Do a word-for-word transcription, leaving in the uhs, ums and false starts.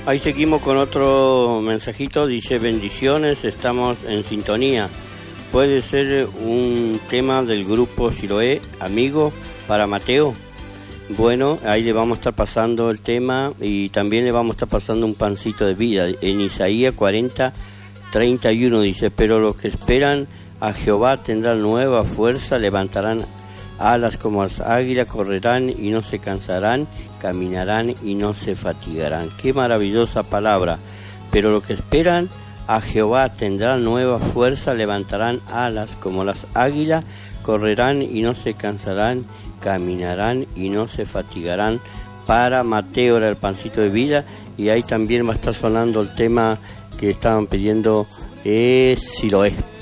ahí seguimos con otro mensajito, dice bendiciones, estamos en sintonía. Puede ser un tema del grupo Siloé, amigo, para Mateo. Bueno, ahí le vamos a estar pasando el tema y también le vamos a estar pasando un pancito de vida. En Isaías cuarenta, treinta y uno dice, pero los que esperan a Jehová tendrán nueva fuerza, levantarán alas como las águilas, correrán y no se cansarán, caminarán y no se fatigarán. Qué maravillosa palabra. Pero los que esperan a Jehová tendrán nueva fuerza, levantarán alas como las águilas, correrán y no se cansarán, caminarán y no se fatigarán. Para Mateo era el pancito de vida, y ahí también va a estar sonando el tema que estaban pidiendo, es Siloé.